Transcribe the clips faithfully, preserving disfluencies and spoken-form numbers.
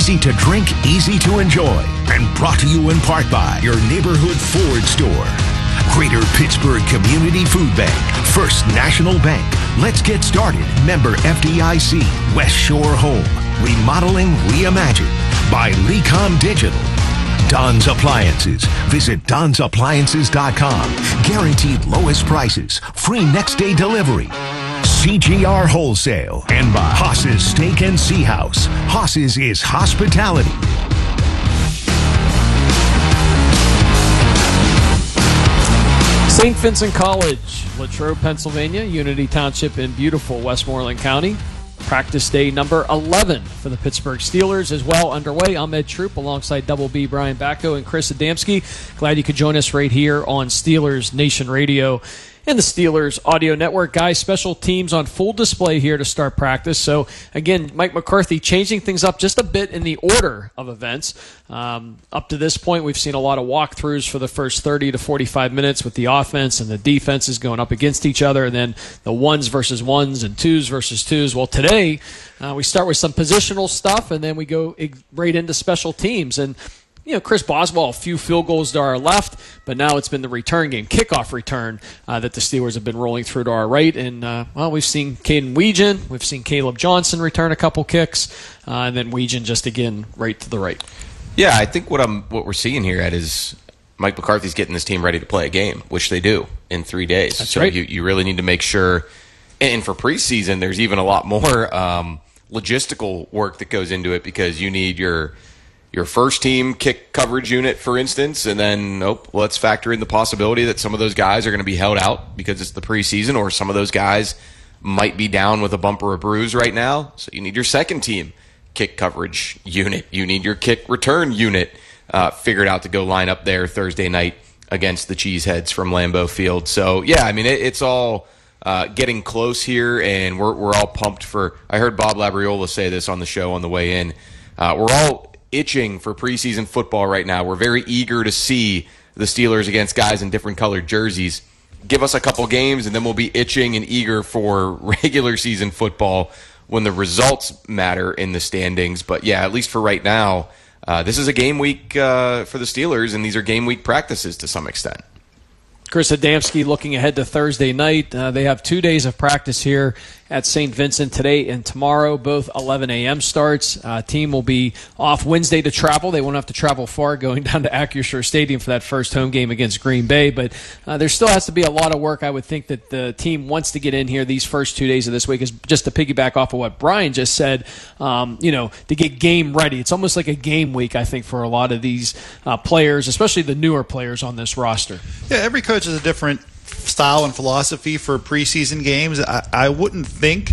Easy to drink, easy to enjoy. And brought to you in part by your neighborhood Ford store. Greater Pittsburgh Community Food Bank. First National Bank. Let's get started. Member F D I C. West Shore Home. Remodeling reimagined by Lecom Digital. Don's Appliances. Visit dons appliances dot com. Guaranteed lowest prices. Free next day delivery. C G R Wholesale. And by Haas's Steak and Sea House. Haas's is hospitality. Saint Vincent College, Latrobe, Pennsylvania, Unity Township in beautiful Westmoreland County. Practice day number eleven for the Pittsburgh Steelers is well underway. I'm Ed Troop alongside Double B Brian Backo and Chris Adamski. Glad you could join us right here on Steelers Nation Radio and the Steelers Audio Network. Guys, special teams on full display here to start practice. So, again, Mike McCarthy changing things up just a bit in the order of events. Um, up to this point, we've seen a lot of walkthroughs for the first thirty to forty-five minutes with the offense and the defenses going up against each other, and then the ones versus ones and twos versus twos. Well, today, uh, we start with some positional stuff, and then we go right into special teams. And You know, Chris Boswell, a few field goals to our left, but now it's been the return game, kickoff return, uh, that the Steelers have been rolling through to our right. And, uh, well, we've seen Caden Weegan. We've seen Caleb Johnson return a couple kicks, uh, and then Weegan just, again, right to the right. Yeah, I think what I'm what we're seeing here, Ed, is Mike McCarthy's getting this team ready to play a game, which they do in three days. That's so right. you, you really need to make sure, and for preseason, there's even a lot more um, logistical work that goes into it because you need your – your first team kick coverage unit, for instance, and then oh, let's factor in the possibility that some of those guys are going to be held out because it's the preseason, or some of those guys might be down with a bump or a bruise right now. So you need your second team kick coverage unit. You need your kick return unit uh, figured out to go line up there Thursday night against the Cheeseheads from Lambeau Field. So, yeah, I mean, it, it's all uh, getting close here, and we're, we're all pumped for – I heard Bob Labriola say this on the show on the way in. Uh, we're all – itching for preseason football right now. We're very eager to see the Steelers against guys in different colored jerseys. Give us a couple games, and then we'll be itching and eager for regular season football when the results matter in the standings. But, yeah, at least for right now, uh, this is a game week uh, for the Steelers, and these are game week practices to some extent. Chris Adamski looking ahead to Thursday night. Uh, they have two days of practice here at Saint Vincent today and tomorrow, both eleven a.m. starts. Uh, team will be off Wednesday to travel. They won't have to travel far going down to Acrisure Stadium for that first home game against Green Bay. But uh, there still has to be a lot of work. I would think that the team wants to get in here these first two days of this week, is just to piggyback off of what Brian just said, um, you know, to get game ready. It's almost like a game week, I think, for a lot of these uh, players, especially the newer players on this roster. Yeah, every coach has a different style and philosophy for preseason games. I, I wouldn't think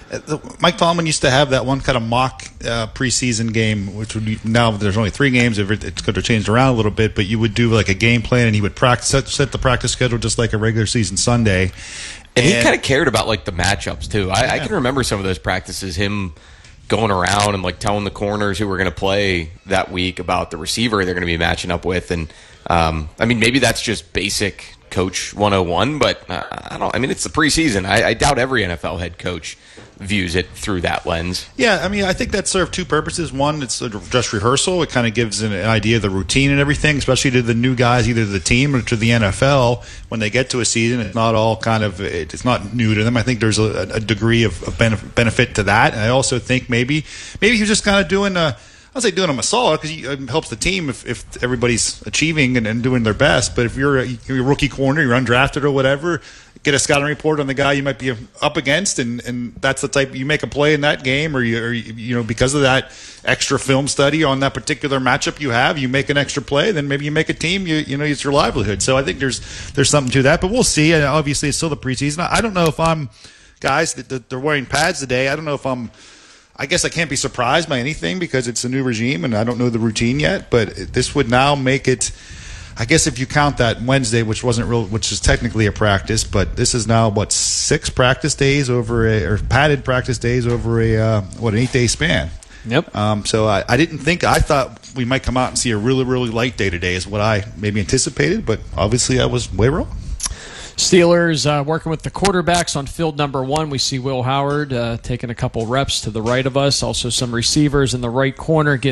Mike Tomlin used to have that one kind of mock uh, preseason game, which would be, now there's only three games. It's going to change around a little bit, but you would do like a game plan, and he would practice set, set the practice schedule just like a regular season Sunday. And, and he kind of cared about like the matchups too. I, yeah. I can remember some of those practices, him going around and like telling the corners who were going to play that week about the receiver they're going to be matching up with. And um, I mean, maybe that's just basic Coach one oh one, but uh, I don't. I mean, it's the preseason. I, I doubt every N F L head coach views it through that lens. Yeah, I mean, I think that served two purposes. One, it's just rehearsal. It kind of gives an idea of the routine and everything, especially to the new guys, either to the team or to the N F L. When they get to a season, it's not all kind of it's not new to them. I think there's a, a degree of, of benefit to that. And I also think maybe maybe he was just kind of doing a. I'll say doing them a solid because it helps the team if, if everybody's achieving and, and doing their best. But if you're a, you're a rookie corner, you're undrafted or whatever, get a scouting report on the guy you might be up against, and, and that's the type you make a play in that game, or you, or you know because of that extra film study on that particular matchup you have, you make an extra play, then maybe you make a team. You you know it's your livelihood. So I think there's there's something to that, but we'll see. And obviously, it's still the preseason. I don't know if I'm guys that, that they're wearing pads today. I don't know if I'm. I guess I can't be surprised by anything because it's a new regime and I don't know the routine yet. But this would now make it. I guess if you count that Wednesday, which wasn't real, which is technically a practice, but this is now what six practice days over a or padded practice days over a uh, what an eight day span. Yep. Um, so I, I didn't think I thought we might come out and see a really really light day today is what I maybe anticipated, but obviously I was way wrong. Steelers uh, working with the quarterbacks on field number one. We see Will Howard uh, taking a couple reps to the right of us. Also some receivers in the right corner getting